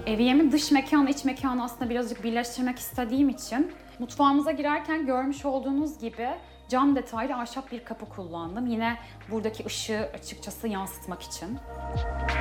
Eviyemin dış mekanı, iç mekanı aslında birazcık birleştirmek istediğim için mutfağımıza girerken görmüş olduğunuz gibi cam detaylı ahşap bir kapı kullandım. Yine buradaki ışığı açıkçası yansıtmak için.